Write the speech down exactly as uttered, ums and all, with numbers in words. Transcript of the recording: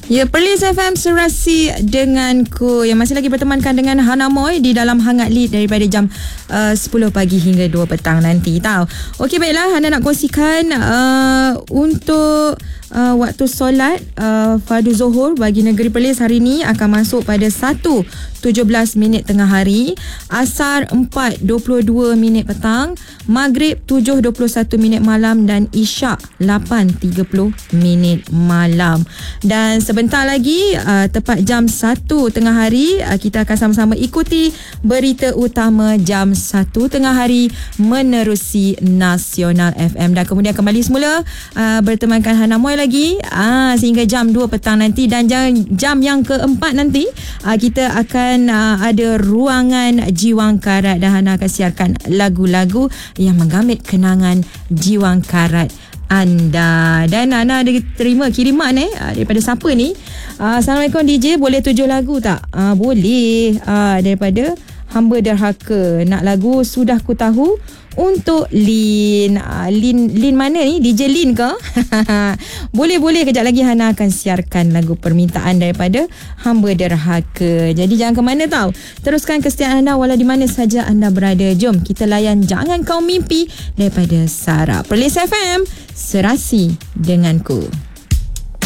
Ya, Perlis F M Serasi denganku yang masih lagi bertemankan dengan Hana Moy di dalam Hangat Lead daripada jam uh, sepuluh pagi hingga dua petang nanti tau. Okey, baiklah, Hana nak kongsikan uh, untuk uh, waktu solat uh, fardu Zuhur bagi negeri Perlis hari ini akan masuk pada satu tujuh belas minit tengah hari, Asar empat dua puluh dua minit petang, Maghrib tujuh dua puluh satu minit malam dan Isyak lapan tiga puluh minit malam. Dan sebentar lagi uh, tepat jam satu tengah hari uh, kita akan sama-sama ikuti berita utama jam satu tengah hari menerusi Nasional F M, dan kemudian kembali semula uh, bertemankan Hana Moy lagi uh, sehingga jam dua petang nanti. Dan jam, jam yang keempat nanti uh, kita akan uh, ada ruangan Jiwang Karat dan Hana akan siarkan lagu-lagu yang menggamit kenangan Jiwang Karat anda. Dan Hana ada terima kiriman eh daripada siapa ni? Uh, Assalamualaikum D J, boleh tujuh lagu tak? Uh, boleh. Uh, daripada Hamba Derhaka. Nak lagu Sudah Ku Tahu untuk Lin. Uh, Lin Lin mana ni? D J Lin ke? Boleh boleh kejap lagi Hana akan siarkan lagu permintaan daripada Hamba Derhaka. Jadi jangan ke mana tau. Teruskan kesetiaan anda walau di mana saja anda berada. Jom kita layan Jangan Kau Mimpi daripada Sarah. Perlis F M Serasi denganku.